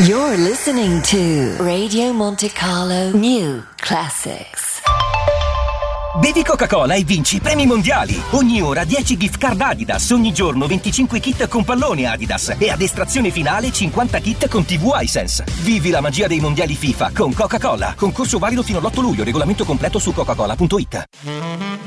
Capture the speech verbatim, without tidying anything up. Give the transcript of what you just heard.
You're listening to Radio Monte Carlo New Classics. Bevi Coca-Cola e vinci premi mondiali. Ogni ora dieci gift card Adidas, ogni giorno venticinque kit con pallone Adidas e ad estrazione finale cinquanta kit con tivù iSense. Vivi la magia dei mondiali FIFA con Coca-Cola. Concorso valido fino all'otto luglio, regolamento completo su coca cola punto it.